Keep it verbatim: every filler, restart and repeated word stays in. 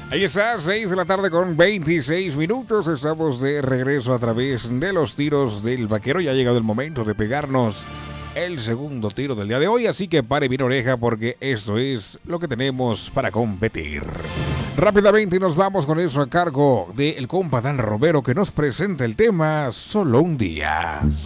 Ahí está, seis de la tarde con veintiséis minutos. Estamos de regreso a través de los tiros del vaquero. Ya ha llegado el momento de pegarnos el segundo tiro del día de hoy. Así que pare bien oreja porque esto es lo que tenemos para competir. Rápidamente nos vamos con eso a cargo del compa Dan Romero, que nos presenta el tema Solo un día.